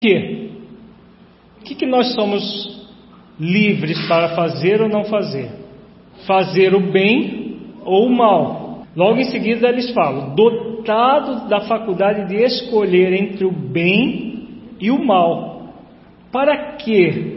O que nós somos livres para fazer ou não fazer? Fazer o bem ou o mal. Logo em seguida eles falam, dotados da faculdade de escolher entre o bem e o mal. Para que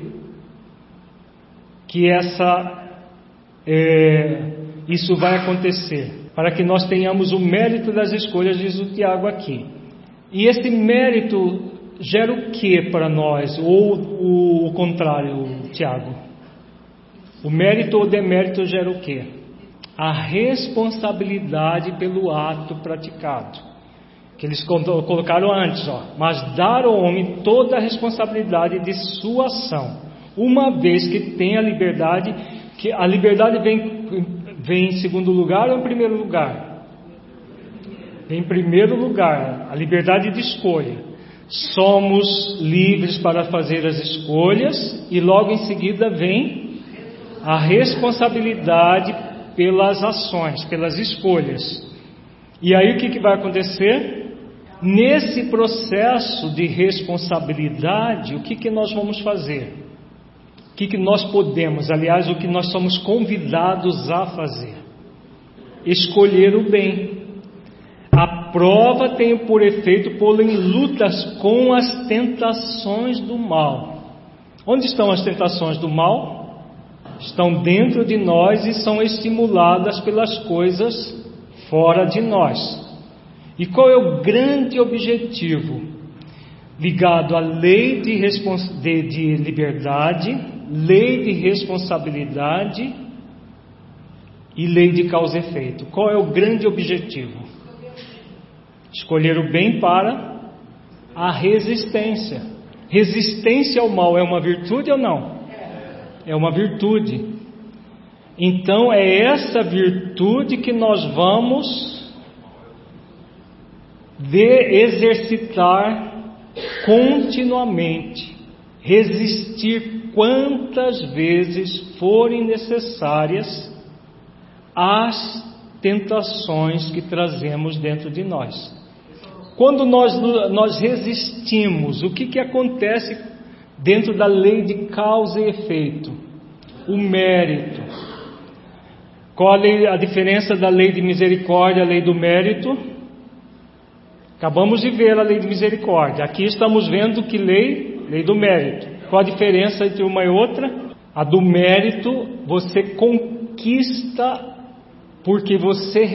isso vai acontecer? Para que nós tenhamos o mérito das escolhas, diz o Tiago aqui. E esse mérito gera o que para nós? Ou o contrário, Tiago? O mérito ou demérito gera o que? A responsabilidade pelo ato praticado. Que eles colocaram antes, mas dar ao homem toda a responsabilidade de sua ação, uma vez que tem a liberdade, que a liberdade vem em segundo lugar ou em primeiro lugar? Em primeiro lugar, a liberdade de escolha. Somos livres para fazer as escolhas e logo em seguida vem a responsabilidade pelas ações, pelas escolhas. E aí o que vai acontecer? Nesse processo de responsabilidade, o que nós vamos fazer? O que nós podemos, aliás, o que nós somos convidados a fazer? Escolher o bem. A prova tem por efeito pô-lo em lutas com as tentações do mal. Onde estão as tentações do mal? Estão dentro de nós e são estimuladas pelas coisas fora de nós. E qual é o grande objetivo? Ligado à lei de liberdade, lei de responsabilidade e lei de causa e efeito. Qual é o grande objetivo? Escolher o bem para a resistência. Resistência ao mal é uma virtude ou não? É uma virtude. Então é essa virtude que nós vamos exercitar continuamente. Resistir quantas vezes forem necessárias às tentações que trazemos dentro de nós. Quando nós resistimos, o que acontece dentro da lei de causa e efeito? O mérito. Qual a diferença da lei de misericórdia e a lei do mérito? Acabamos de ver a lei de misericórdia. Aqui estamos vendo que lei? Lei do mérito. Qual a diferença entre uma e outra? A do mérito você conquista porque você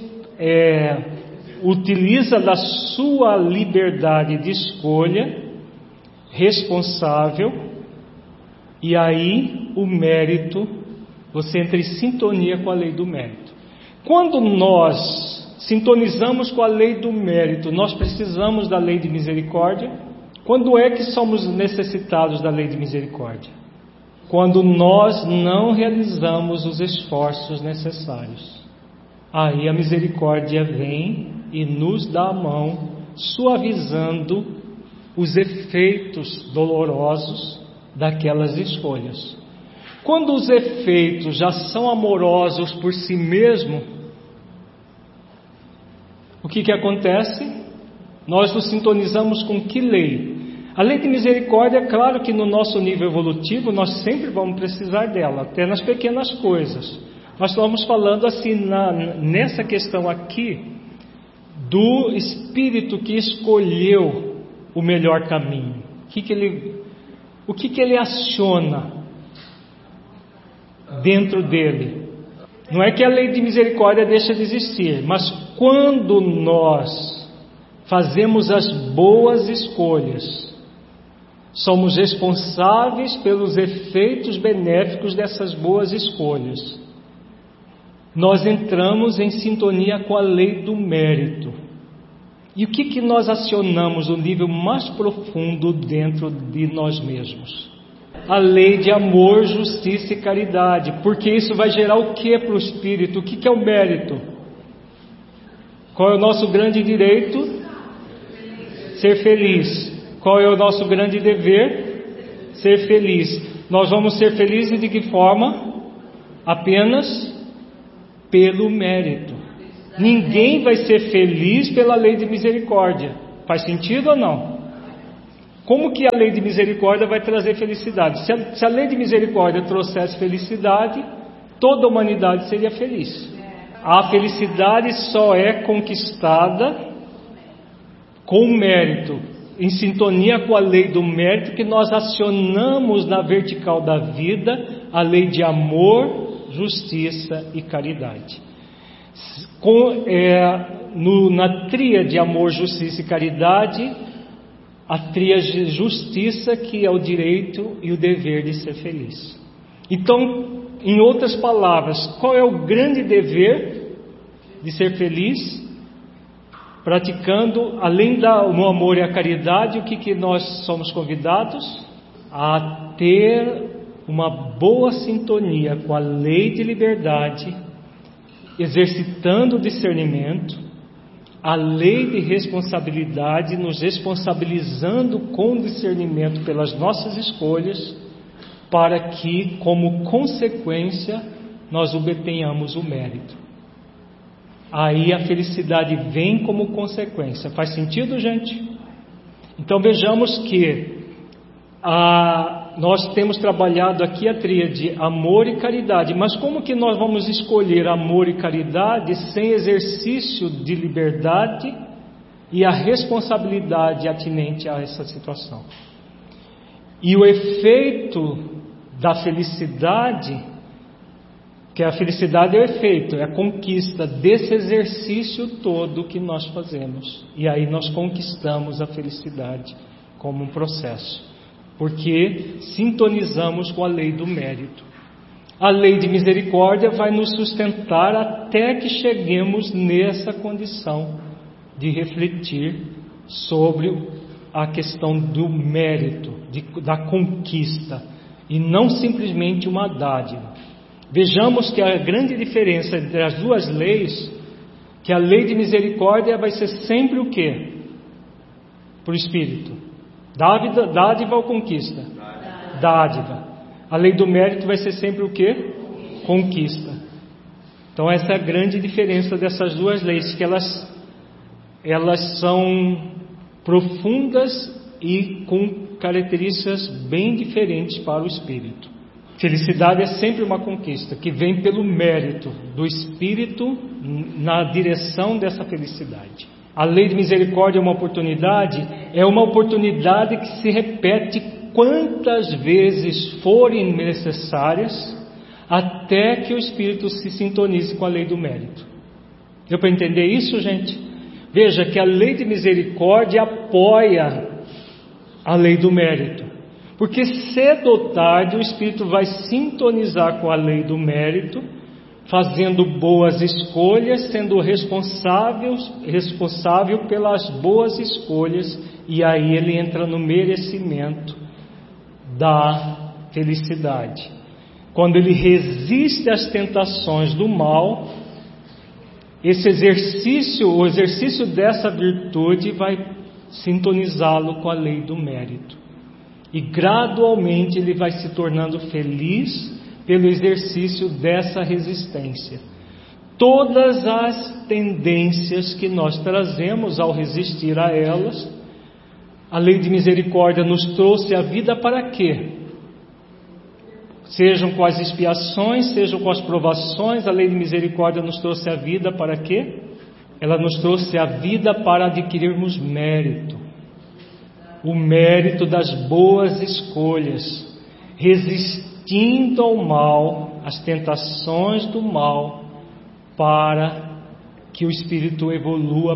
utiliza da sua liberdade de escolha, responsável, e aí o mérito, você entra em sintonia com a lei do mérito. Quando nós sintonizamos com a lei do mérito, nós precisamos da lei de misericórdia. Quando é que somos necessitados da lei de misericórdia? Quando nós não realizamos os esforços necessários. Aí a misericórdia vem e nos dá a mão, suavizando os efeitos dolorosos daquelas escolhas. Quando os efeitos já são amorosos por si mesmo, o que acontece? Nós nos sintonizamos com que lei? A lei de misericórdia, é claro que no nosso nível evolutivo nós sempre vamos precisar dela, até nas pequenas coisas. Nós estamos falando assim, nessa questão aqui, do espírito que escolheu o melhor caminho. O que ele aciona dentro dele? Não é que a lei de misericórdia deixa de existir, mas quando nós fazemos as boas escolhas, somos responsáveis pelos efeitos benéficos dessas boas escolhas. Nós entramos em sintonia com a lei do mérito. E o que nós acionamos no nível mais profundo dentro de nós mesmos? A lei de amor, justiça e caridade. Porque isso vai gerar o que para o espírito? O que é o mérito? Qual é o nosso grande direito? Ser feliz. Qual é o nosso grande dever? Ser feliz. Nós vamos ser felizes de que forma? Apenas pelo mérito. Ninguém vai ser feliz pela lei de misericórdia. Faz sentido ou não? Como que a lei de misericórdia vai trazer felicidade? Se a lei de misericórdia trouxesse felicidade, toda a humanidade seria feliz. A felicidade só é conquistada com mérito, em sintonia com a lei do mérito, que nós acionamos na vertical da vida a lei de amor, justiça e caridade. Na tríade amor, justiça e caridade, a tríade justiça, que é o direito e o dever de ser feliz. Então, em outras palavras, qual é o grande dever de ser feliz? Praticando, além do amor e a caridade, o que nós somos convidados? A ter uma boa sintonia com a lei de liberdade, exercitando o discernimento, a lei de responsabilidade, nos responsabilizando com discernimento pelas nossas escolhas, para que, como consequência, nós obtenhamos o mérito. Aí a felicidade vem como consequência. Faz sentido, gente? Então vejamos que nós temos trabalhado aqui a tríade amor e caridade, mas como que nós vamos escolher amor e caridade sem exercício de liberdade e a responsabilidade atinente a essa situação? E o efeito da felicidade, que a felicidade é o efeito, é a conquista desse exercício todo que nós fazemos. E aí nós conquistamos a felicidade como um processo, porque sintonizamos com a lei do mérito. A lei de misericórdia vai nos sustentar até que cheguemos nessa condição de refletir sobre a questão do mérito, da conquista, e não simplesmente uma dádiva. Vejamos que a grande diferença entre as duas leis, que a lei de misericórdia vai ser sempre o quê? Para o Espírito. Dádiva ou conquista? Dádiva. A lei do mérito vai ser sempre o quê? Conquista. Então essa é a grande diferença dessas duas leis, que elas são profundas e com características bem diferentes para o Espírito. Felicidade é sempre uma conquista que vem pelo mérito do Espírito na direção dessa felicidade. A lei de misericórdia é uma oportunidade que se repete quantas vezes forem necessárias até que o Espírito se sintonize com a lei do mérito. Deu para entender isso, gente? Veja que a lei de misericórdia apoia a lei do mérito. Porque cedo ou tarde o Espírito vai sintonizar com a lei do mérito, fazendo boas escolhas, sendo responsável pelas boas escolhas, e aí ele entra no merecimento da felicidade. Quando ele resiste às tentações do mal, o exercício dessa virtude vai sintonizá-lo com a lei do mérito. E gradualmente ele vai se tornando feliz pelo exercício dessa resistência. Todas as tendências que nós trazemos ao resistir a elas, a lei de misericórdia nos trouxe a vida para quê? Sejam com as expiações, sejam com as provações, a lei de misericórdia nos trouxe a vida para quê? Ela nos trouxe a vida para adquirirmos mérito. O mérito das boas escolhas, resistindo ao mal, às tentações do mal, para que o espírito evolua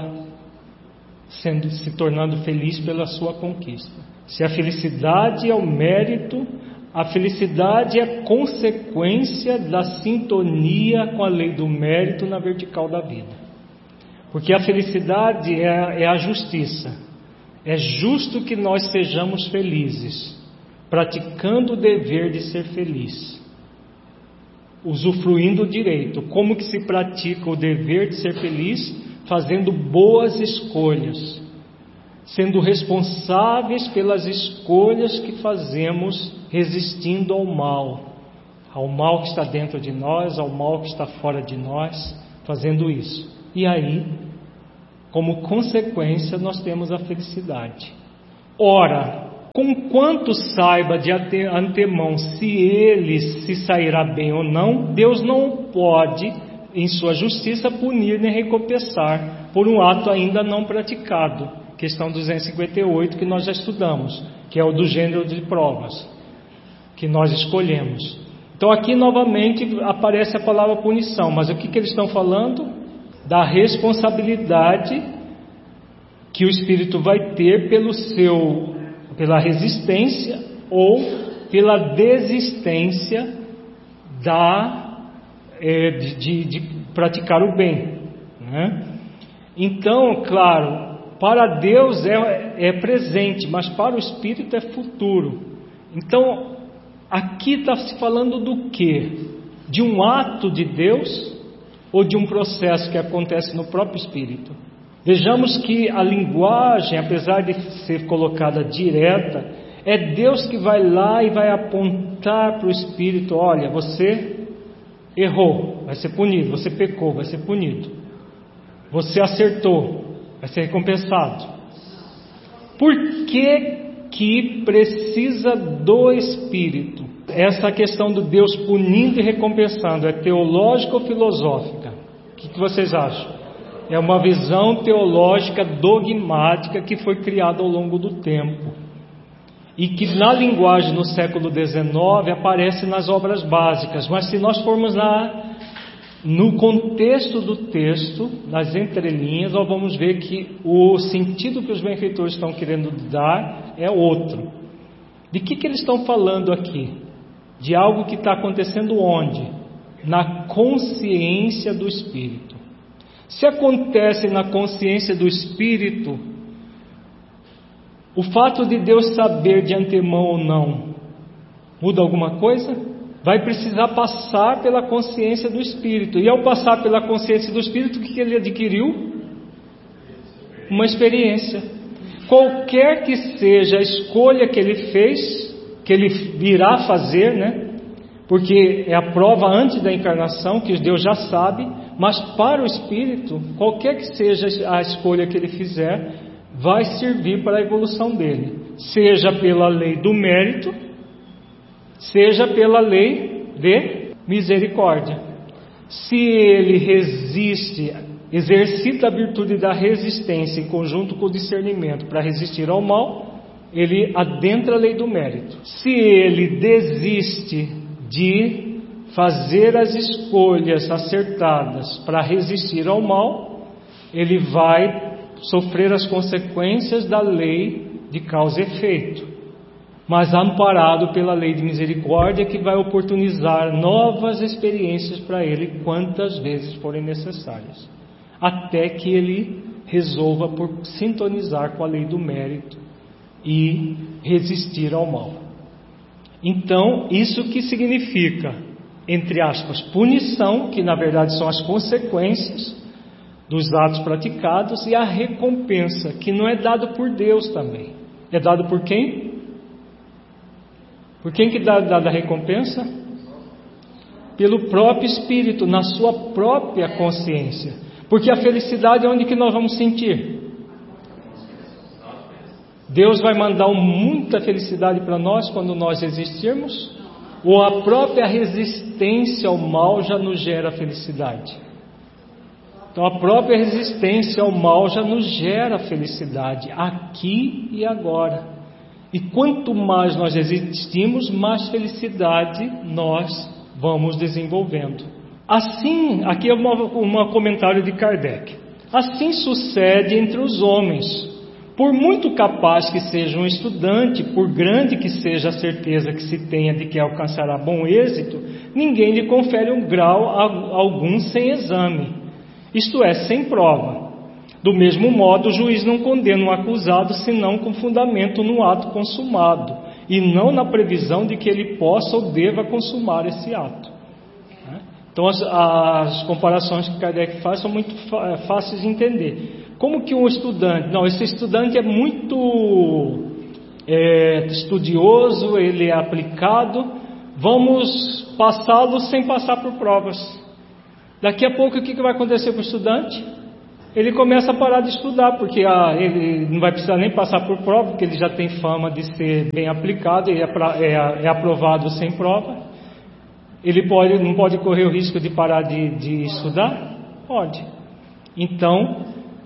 se tornando feliz pela sua conquista. Se a felicidade é o mérito, a felicidade é consequência da sintonia com a lei do mérito na vertical da vida. Porque a felicidade é a justiça. É justo que nós sejamos felizes, praticando o dever de ser feliz, usufruindo o direito. Como que se pratica o dever de ser feliz? Fazendo boas escolhas, sendo responsáveis pelas escolhas que fazemos, resistindo ao mal que está dentro de nós, ao mal que está fora de nós, fazendo isso. E aí, como consequência, nós temos a felicidade. Ora, conquanto saiba de antemão se ele se sairá bem ou não, Deus não pode, em sua justiça, punir nem recompensar por um ato ainda não praticado. Questão 258, que nós já estudamos, que é o do gênero de provas que nós escolhemos. Então aqui novamente aparece a palavra punição, mas o que eles estão falando? Da responsabilidade que o espírito vai ter pela resistência ou pela desistência de praticar o bem, né? Então, claro, para Deus é presente, mas para o espírito é futuro. Então, aqui está se falando do quê? De um ato de Deus ou de um processo que acontece no próprio espírito? Vejamos que a linguagem, apesar de ser colocada direta, é Deus que vai lá e vai apontar para o espírito: olha, você errou, vai ser punido; você pecou, vai ser punido; você acertou, vai ser recompensado. Por que precisa do espírito? Essa questão do Deus punindo e recompensando é teológica ou filosófica? O que vocês acham? É uma visão teológica dogmática que foi criada ao longo do tempo e que na linguagem no século XIX aparece nas obras básicas. Mas se nós formos no contexto do texto, nas entrelinhas, nós vamos ver que o sentido que os benfeitores estão querendo dar é outro. De que eles estão falando aqui? De algo que está acontecendo onde? Na consciência do espírito. Se acontece na consciência do espírito, o fato de Deus saber de antemão ou não muda alguma coisa? Vai precisar passar pela consciência do espírito. E ao passar pela consciência do espírito, o que ele adquiriu? Uma experiência. Qualquer que seja a escolha que ele fez, que ele virá fazer, né? Porque é a prova antes da encarnação, que Deus já sabe. Mas para o espírito, qualquer que seja a escolha que ele fizer, vai servir para a evolução dele, seja pela lei do mérito, seja pela lei de misericórdia. Se ele resiste, exercita a virtude da resistência em conjunto com o discernimento para resistir ao mal, ele adentra a lei do mérito. Se ele desiste de fazer as escolhas acertadas para resistir ao mal, ele vai sofrer as consequências da lei de causa e efeito, mas amparado pela lei de misericórdia, que vai oportunizar novas experiências para ele quantas vezes forem necessárias, até que ele resolva por sintonizar com a lei do mérito e resistir ao mal. Então, isso que significa, entre aspas, punição, que na verdade são as consequências dos atos praticados, e a recompensa, que não é dado por Deus também. É dado por quem? Por quem que dá a recompensa? Pelo próprio Espírito, na sua própria consciência. Porque a felicidade, onde que nós vamos sentir? Deus vai mandar muita felicidade para nós quando nós existirmos? Ou a própria resistência ao mal já nos gera felicidade? Então a própria resistência ao mal já nos gera felicidade aqui e agora. E quanto mais nós existimos, mais felicidade nós vamos desenvolvendo. Assim, aqui é um comentário de Kardec. Assim sucede entre os homens. Por muito capaz que seja um estudante, por grande que seja a certeza que se tenha de que alcançará bom êxito, ninguém lhe confere um grau algum sem exame, isto é, sem prova. Do mesmo modo, o juiz não condena um acusado senão com fundamento no ato consumado, e não na previsão de que ele possa ou deva consumar esse ato. Então as comparações que Kardec faz são muito fáceis de entender. Como que um estudante, esse estudante é muito estudioso, ele é aplicado, vamos passá-lo sem passar por provas. Daqui a pouco o que vai acontecer com o estudante? ele começa a parar de estudar, porque ele não vai precisar nem passar por prova, porque ele já tem fama de ser bem aplicado e é aprovado sem prova. Ele não pode correr o risco de parar de estudar? Pode. Então,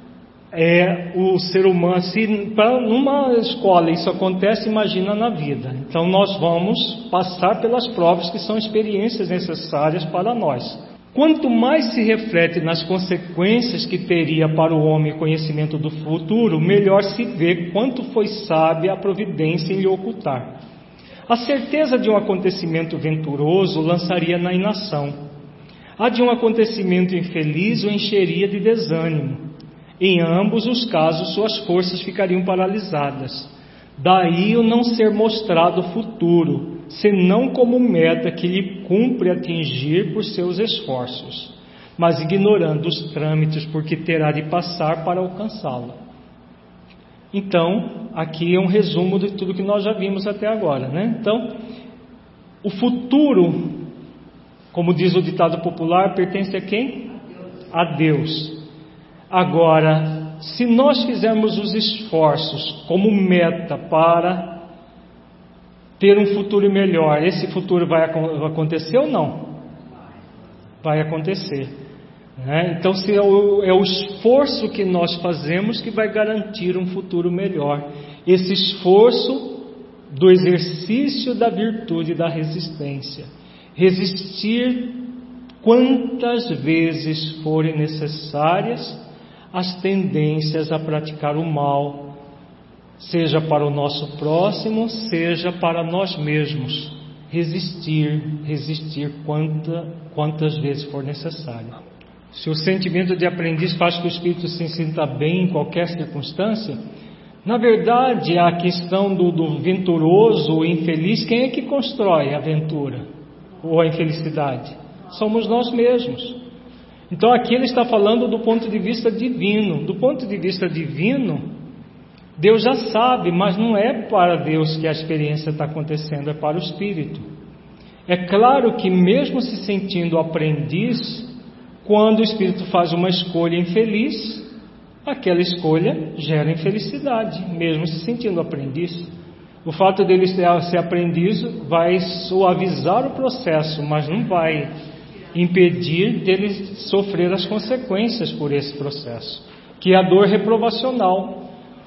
o ser humano, se numa escola isso acontece, imagina na vida. Então nós vamos passar pelas provas, que são experiências necessárias para nós. Quanto mais se reflete nas consequências que teria para o homem o conhecimento do futuro, melhor se vê quanto foi sábia a providência em lhe ocultar. A certeza de um acontecimento venturoso lançaria na inação. A de um acontecimento infeliz o encheria de desânimo. Em ambos os casos, suas forças ficariam paralisadas. Daí o não ser mostrado o futuro, senão como meta que lhe cumpre atingir por seus esforços, mas ignorando os trâmites por que terá de passar para alcançá-la. Então, aqui é um resumo de tudo que nós já vimos até agora, né? Então, o futuro, como diz o ditado popular, pertence a quem? A Deus. Agora, se nós fizermos os esforços como meta para ter um futuro melhor, esse futuro vai acontecer ou não? Vai acontecer, né? Então, se é o esforço que nós fazemos que vai garantir um futuro melhor. Esse esforço do exercício da virtude da resistência. Resistir quantas vezes forem necessárias as tendências a praticar o mal, seja para o nosso próximo, seja para nós mesmos. Resistir quantas vezes for necessário. Se o sentimento de aprendiz faz que o espírito se sinta bem em qualquer circunstância, na verdade, a questão do venturoso ou infeliz, quem é que constrói a aventura ou a infelicidade? Somos nós mesmos. Então aqui ele está falando do ponto de vista divino. Do ponto de vista divino, Deus já sabe, mas não é para Deus que a experiência está acontecendo, é para o espírito. É claro que mesmo se sentindo aprendiz, quando o espírito faz uma escolha infeliz, aquela escolha gera infelicidade, mesmo se sentindo aprendiz. O fato dele ser aprendiz vai suavizar o processo, mas não vai impedir dele sofrer as consequências por esse processo, que é a dor reprovacional.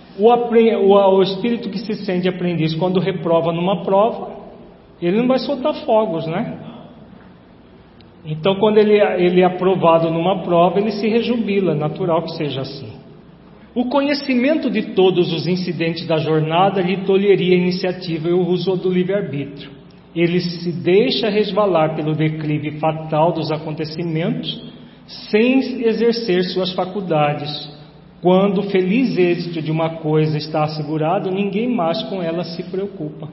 O espírito que se sente aprendiz, quando reprova numa prova, ele não vai soltar fogos, né? Então, quando ele é aprovado numa prova, ele se rejubila, natural que seja assim. O conhecimento de todos os incidentes da jornada lhe tolheria a iniciativa e o uso do livre-arbítrio. Ele se deixa resvalar pelo declive fatal dos acontecimentos, sem exercer suas faculdades. Quando o feliz êxito de uma coisa está assegurado, ninguém mais com ela se preocupa.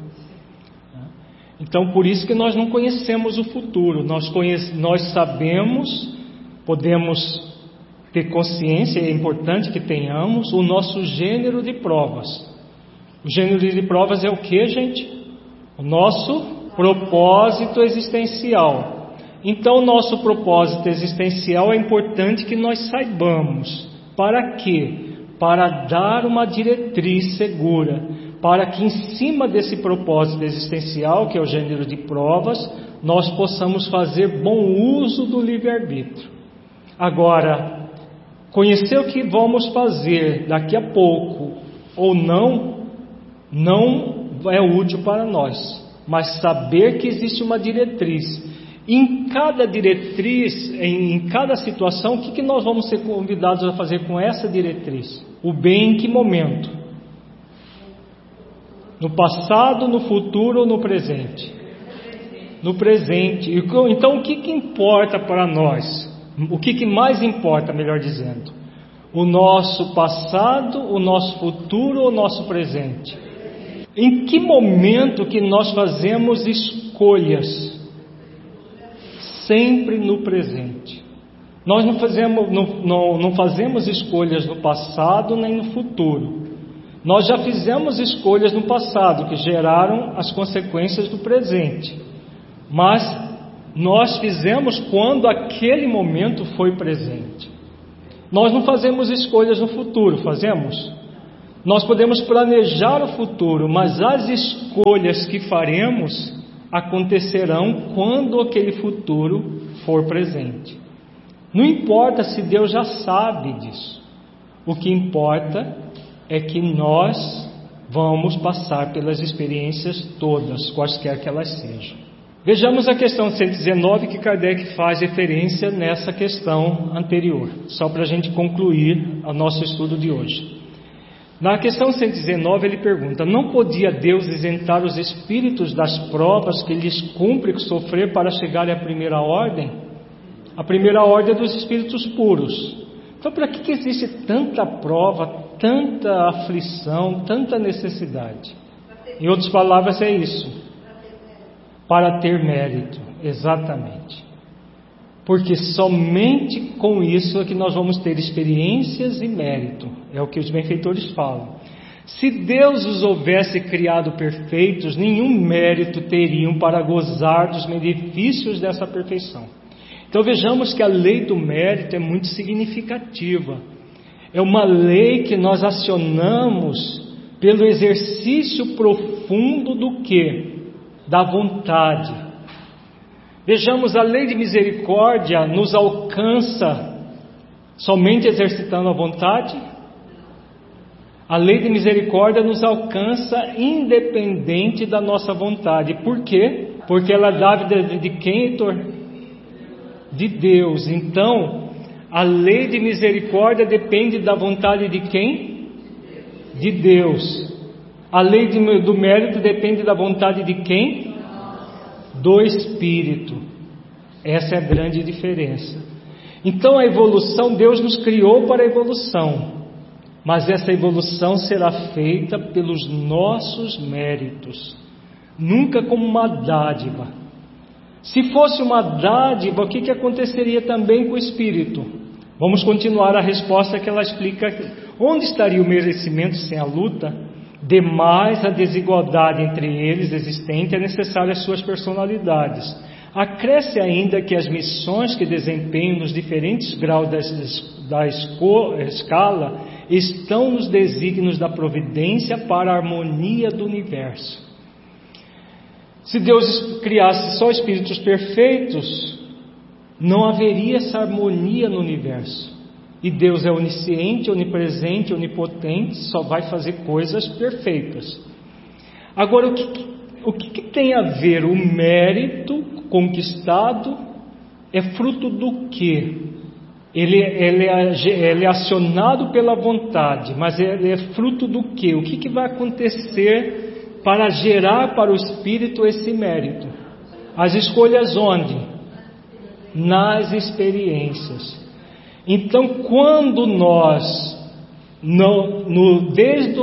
Então, por isso que nós não conhecemos o futuro. Nós sabemos, podemos ter consciência, é importante que tenhamos o nosso gênero de provas. O gênero de provas é o que, gente? O nosso propósito existencial. Então, o nosso propósito existencial é importante que nós saibamos. Para quê? Para dar uma diretriz segura, para que em cima desse propósito existencial, que é o gênero de provas, nós possamos fazer bom uso do livre-arbítrio. Agora, conhecer o que vamos fazer daqui a pouco ou não é útil para nós. Mas saber que existe uma diretriz. Em cada diretriz, em cada situação, o que nós vamos ser convidados a fazer com essa diretriz? O bem em que momento? No passado, no futuro ou no presente? No presente. Então, o que importa para nós? O que mais importa, melhor dizendo? O nosso passado, o nosso futuro ou o nosso presente? Em que momento que nós fazemos escolhas? Sempre no presente. Nós não fazemos escolhas no passado nem no futuro. Nós já fizemos escolhas no passado que geraram as consequências do presente. Mas nós fizemos quando aquele momento foi presente. Nós não fazemos escolhas no futuro, fazemos? Nós podemos planejar o futuro, mas as escolhas que faremos acontecerão quando aquele futuro for presente. Não importa se Deus já sabe disso. O que importa é que nós vamos passar pelas experiências todas, quaisquer que elas sejam. Vejamos a questão 119 que Kardec faz referência nessa questão anterior, só para a gente concluir o nosso estudo de hoje. Na questão 119 ele pergunta: não podia Deus isentar os espíritos das provas que lhes cumpre sofrer para chegarem à primeira ordem? A primeira ordem é dos espíritos puros. Então para que existe tanta prova, tanta aflição, tanta necessidade? Em outras palavras é isso. Para ter mérito, exatamente. Porque somente com isso é que nós vamos ter experiências e mérito. É o que os benfeitores falam. Se Deus os houvesse criado perfeitos, nenhum mérito teriam para gozar dos benefícios dessa perfeição. Então vejamos que a lei do mérito é muito significativa. É uma lei que nós acionamos pelo exercício profundo do quê? Da vontade. Vejamos, a lei de misericórdia nos alcança somente exercitando a vontade? A lei de misericórdia nos alcança independente da nossa vontade. Por quê? Porque ela é dávida de quem, Heitor? De Deus. Então, a lei de misericórdia depende da vontade de quem? De Deus. A lei do mérito depende da vontade de quem? Do Espírito. Essa é a grande diferença. Então a evolução, Deus nos criou para a evolução, mas essa evolução será feita pelos nossos méritos, nunca como uma dádiva. Se fosse uma dádiva, o que aconteceria também com o Espírito? Vamos continuar a resposta que ela explica aqui. Onde estaria o merecimento sem a luta? Demais a desigualdade entre eles existente é necessária às suas personalidades. Acresce ainda que as missões que desempenham nos diferentes graus da escala estão nos desígnios da providência para a harmonia do universo. Se Deus criasse só espíritos perfeitos, não haveria essa harmonia no universo. E Deus é onisciente, onipresente, onipotente, só vai fazer coisas perfeitas. Agora, o que tem a ver o mérito conquistado? É fruto do quê? Ele é acionado pela vontade, mas ele é fruto do quê? O que vai acontecer para gerar para o espírito esse mérito? As escolhas onde? Nas experiências. Então, quando nós, desde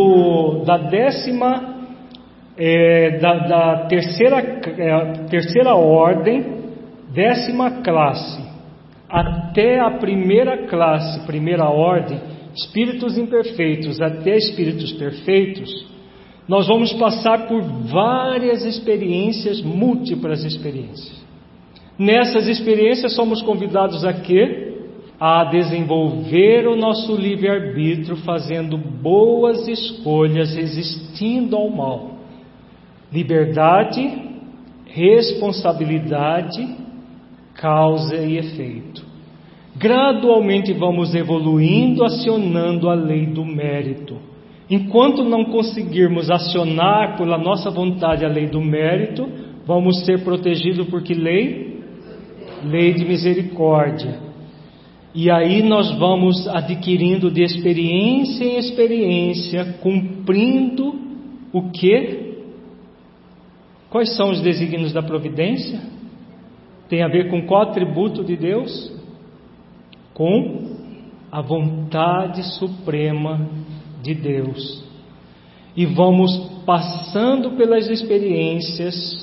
da terceira ordem, 10ª classe, até a primeira classe, primeira ordem, espíritos imperfeitos até espíritos perfeitos, nós vamos passar por várias experiências, múltiplas experiências. Nessas experiências somos convidados a quê? A desenvolver o nosso livre-arbítrio, fazendo boas escolhas, resistindo ao mal. Liberdade, responsabilidade, causa e efeito. Gradualmente vamos evoluindo, acionando a lei do mérito. Enquanto não conseguirmos acionar pela nossa vontade a lei do mérito, vamos ser protegidos por que lei? Lei de misericórdia. E aí nós vamos adquirindo de experiência em experiência, cumprindo o quê? Quais são os desígnios da providência? Tem a ver com qual atributo de Deus? Com a vontade suprema de Deus. E vamos passando pelas experiências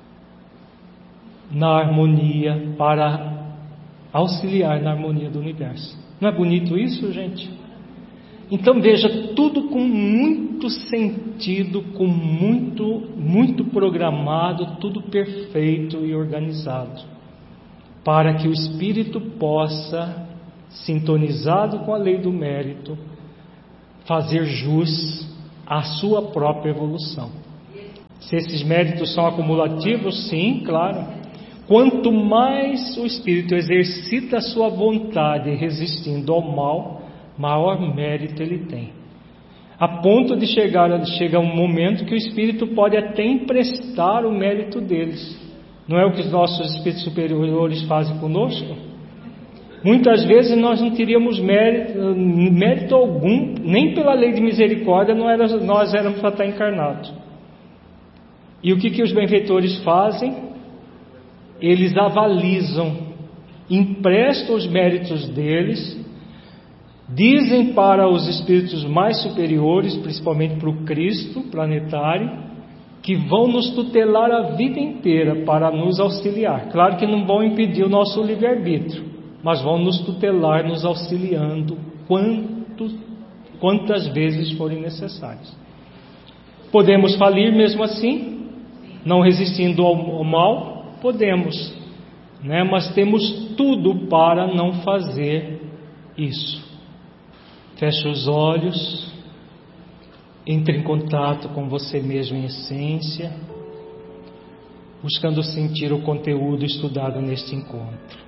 na harmonia para auxiliar na harmonia do universo. Não é bonito isso, gente? Então veja, tudo com muito sentido, com muito programado, tudo perfeito e organizado, para que o espírito possa sintonizado com a lei do mérito, fazer jus à sua própria evolução. Se esses méritos são acumulativos, sim, claro. Quanto mais o espírito exercita a sua vontade resistindo ao mal, maior mérito ele tem. A ponto de chegar um momento que o espírito pode até emprestar o mérito deles. Não é o que os nossos espíritos superiores fazem conosco? Muitas vezes nós não teríamos mérito algum, nem pela lei de misericórdia nós éramos para estar encarnados. E o que os benfeitores fazem? Eles avalizam, emprestam os méritos deles, dizem para os espíritos mais superiores, principalmente para o Cristo planetário, que vão nos tutelar a vida inteira para nos auxiliar. Claro que não vão impedir o nosso livre-arbítrio, mas vão nos tutelar, nos auxiliando quantas vezes forem necessárias. Podemos falir mesmo assim, não resistindo ao mal? Podemos, né? Mas temos tudo para não fazer isso. Feche os olhos, entre em contato com você mesmo em essência, buscando sentir o conteúdo estudado neste encontro.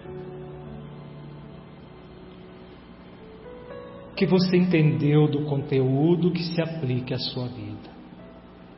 O que você entendeu do conteúdo que se aplique à sua vida?